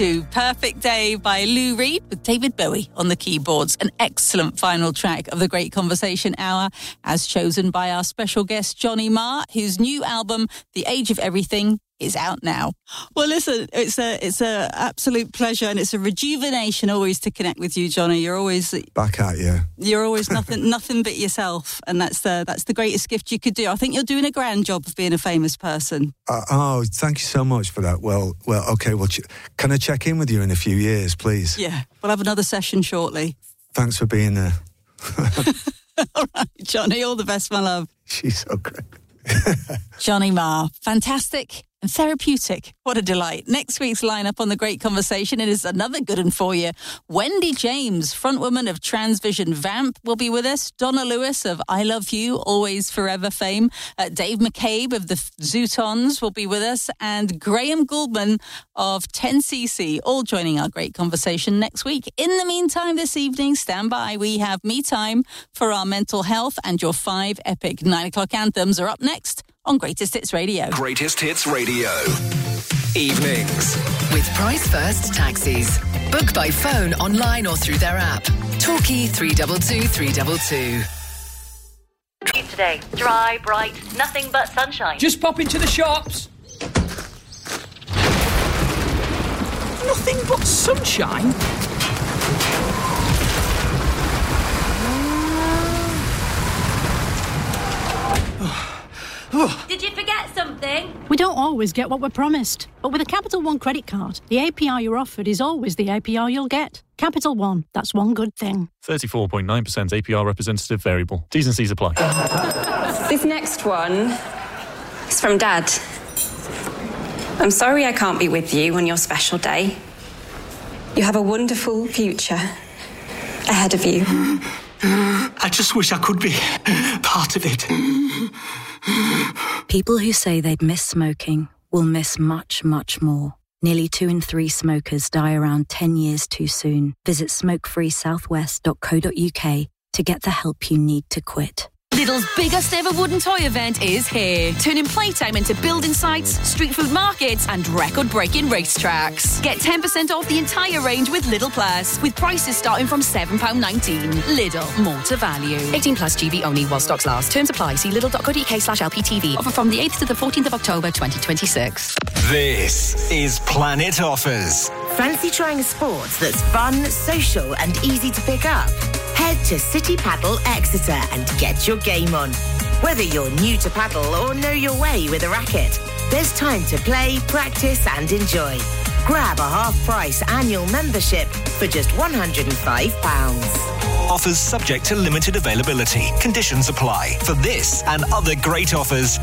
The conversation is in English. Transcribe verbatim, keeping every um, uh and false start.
to Perfect Day by Lou Reed with David Bowie on the keyboards. An excellent final track of the Great Conversation Hour, as chosen by our special guest, Johnny Marr, whose new album, The Age of Everything, is out now. Well, listen, it's a it's a absolute pleasure and it's a rejuvenation always to connect with you, Johnny. You're always back at you. You're always nothing nothing but yourself, and that's the that's the greatest gift you could do. I think you're doing a grand job of being a famous person. Uh, oh, thank you so much for that. Well, well, okay. Well, ch- can I check in with you in a few years, please? Yeah, we'll have another session shortly. Thanks for being there. All right, Johnny. All the best, my love. She's so great. Johnny Marr, fantastic and therapeutic. What a delight. Next week's lineup on The Great Conversation, it is another good one for you. Wendy James, frontwoman of Transvision Vamp, will be with us. Donna Lewis of I Love You, Always Forever fame. Uh, Dave McCabe of the Zootons will be with us. And Graham Gouldman of ten C C, all joining our Great Conversation next week. In the meantime, this evening, stand by. We have Me Time for our mental health, and your five epic nine o'clock anthems are up next on Greatest Hits Radio. Greatest Hits Radio. Evenings. With Price First Taxis. Book by phone, online or through their app. Torquay three two two three two two. Today, dry, bright, nothing but sunshine. Just pop into the shops. Nothing but sunshine? Did you forget something? We don't always get what we're promised. But with a Capital One credit card, the A P R you're offered is always the A P R you'll get. Capital One, that's one good thing. thirty-four point nine percent A P R representative variable. T's and C's apply. This next one is from Dad. I'm sorry I can't be with you on your special day. You have a wonderful future ahead of you. I just wish I could be part of it. People who say they'd miss smoking will miss much, much more. Nearly two in three smokers die around ten years too soon. Visit smoke free southwest dot co dot uk to get the help you need to quit. Lidl's biggest ever wooden toy event is here, turning playtime into building sites, street food markets and record-breaking racetracks. Get ten percent off the entire range with Lidl Plus, with prices starting from seven pounds nineteen. Lidl, more to value. eighteen plus G B only while stocks last. Terms apply. See lidl dot co dot uk slash L P T V. Offer from the eighth to the fourteenth of October twenty twenty-six. This is Planet Offers. Fancy trying a sport that's fun, social and easy to pick up? Head to City Paddle Exeter and get your game on. Whether you're new to paddle or know your way with a racket, there's time to play, practice and enjoy. Grab a half-price annual membership for just one hundred and five pounds. Offers subject to limited availability. Conditions apply. For this and other great offers,